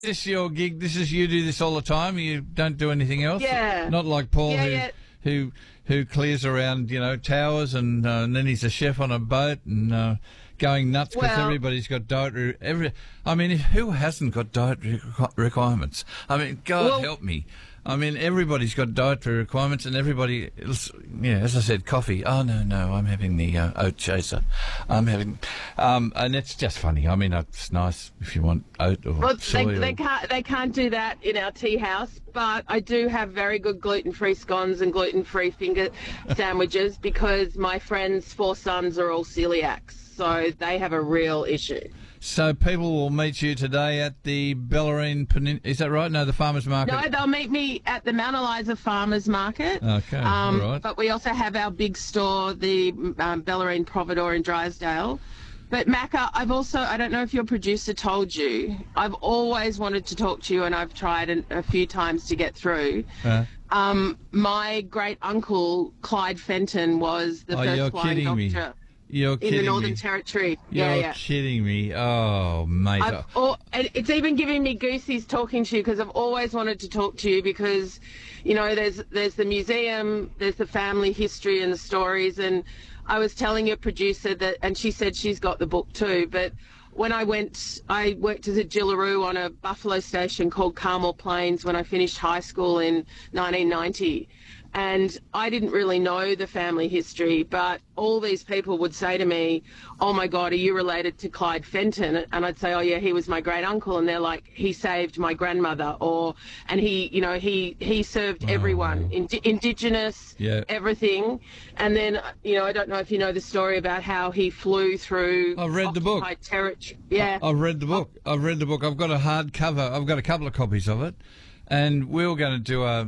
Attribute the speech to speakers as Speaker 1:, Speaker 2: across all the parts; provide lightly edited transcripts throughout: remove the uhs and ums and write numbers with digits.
Speaker 1: this your gig? This is you do this all the time? You don't do anything else?
Speaker 2: Yeah.
Speaker 1: Not like Paul
Speaker 2: Yeah.
Speaker 1: who clears around, towers and then he's a chef on a boat and going nuts because everybody's got dietary... who hasn't got dietary requirements? I mean, God help me. I mean, everybody's got dietary requirements and everybody... as I said, coffee. Oh, no, I'm having the oat chaser. I'm having... and it's just funny. I mean, it's nice if you want oat or soy.
Speaker 2: They can't do that in our tea house, but I do have very good gluten-free scones and gluten-free finger sandwiches because my friends' 4 sons are all celiacs, so they have a real issue.
Speaker 1: So people will meet you today at the Bellarine Peninsula. Is that right? No, the Farmers Market.
Speaker 2: No, they'll meet me at the Mount Eliza Farmers Market.
Speaker 1: Okay, all right.
Speaker 2: But we also have our big store, the Bellarine Providore in Drysdale. But Macca, I don't know if your producer told you, I've always wanted to talk to you and I've tried a few times to get through. My great uncle, Clyde Fenton, was the first flying doctor.
Speaker 1: You're kidding me.
Speaker 2: In the Northern Territory.
Speaker 1: You're kidding me. Oh, mate.
Speaker 2: And it's even giving me goosies talking to you because I've always wanted to talk to you because, there's the museum, there's the family history and the stories. And I was telling your producer that, and she said she's got the book too, but when I worked as a Jillaroo on a buffalo station called Carmel Plains when I finished high school in 1990. And I didn't really know the family history, but all these people would say to me, oh, my God, are you related to Clyde Fenton? And I'd say, oh, yeah, he was my great uncle. And they're like, he saved my grandmother. And he served everyone, Indigenous, everything. And then, I don't know if you know the story about how he flew through
Speaker 1: I've read the book.
Speaker 2: Territory. Yeah.
Speaker 1: I've read the book. I've got a hardcover. I've got a couple of copies of it. And we were going to do a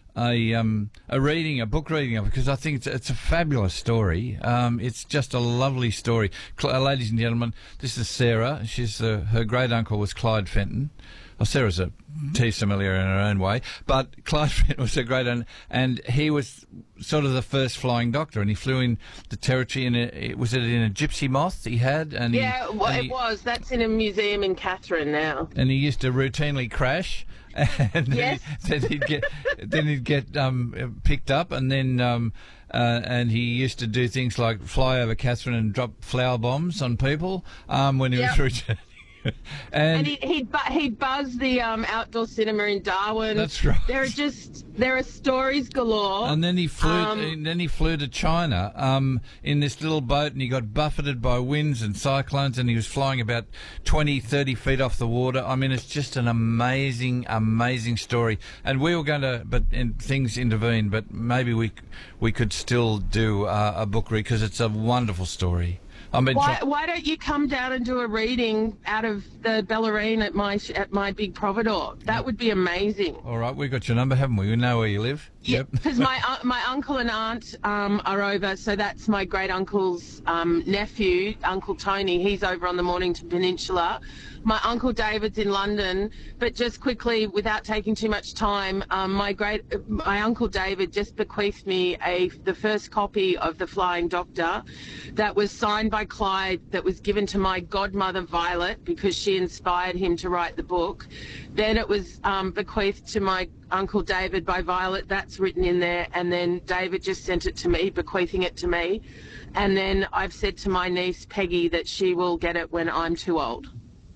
Speaker 1: book reading of it because I think it's a fabulous story. It's just a lovely story. Ladies and gentlemen, this is Sarah. She's her great uncle was Clyde Fenton. Sarah's a tea sommelier in her own way, but Clyde Fenton was a great and he was sort of the first flying doctor, and he flew in the Territory in a Gypsy Moth he had?
Speaker 2: It was. That's in a museum in Katherine now.
Speaker 1: And he used to routinely crash. And
Speaker 2: yes.
Speaker 1: then he'd get picked up, and then and he used to do things like fly over Katherine and drop flower bombs on people when he was returning. And
Speaker 2: he'd buzz the outdoor cinema in Darwin.
Speaker 1: That's right.
Speaker 2: There are stories galore.
Speaker 1: And then he flew to China in this little boat, and he got buffeted by winds and cyclones, and he was flying about 20, 30 feet off the water. I mean, it's just an amazing, amazing story. And we were going to, things intervened, but maybe we could still do a book read because it's a wonderful story.
Speaker 2: Why don't you come down and do a reading out of the Bellarine at my big Providore? That would be amazing.
Speaker 1: All right, we got your number, haven't we? We know where you live.
Speaker 2: Yeah, because my uncle and aunt are over, so that's my great uncle's nephew, Uncle Tony. He's over on the Mornington Peninsula. My Uncle David's in London, but just quickly, without taking too much time, my Uncle David just bequeathed me the first copy of The Flying Doctor that was signed by Clyde, that was given to my godmother Violet because she inspired him to write the book. Then it was bequeathed to my Uncle David by Violet. That's written in there. And then David just sent it to me, bequeathing it to me. And then I've said to my niece Peggy that she will get it when I'm too old.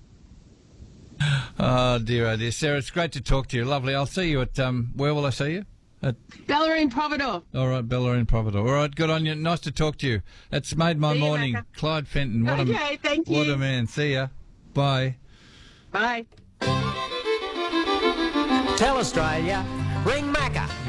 Speaker 1: Oh dear, Sarah, it's great to talk to you. Lovely. I'll see you at where will I see you? At
Speaker 2: Bellarine Providore.
Speaker 1: All right, Bellarine Providore. All right, good on you. Nice to talk to you. It's made my morning. Macca. Clyde Fenton.
Speaker 2: Thank you.
Speaker 1: What a man. See ya. Bye.
Speaker 2: Bye.
Speaker 3: Tell Australia, ring Macca.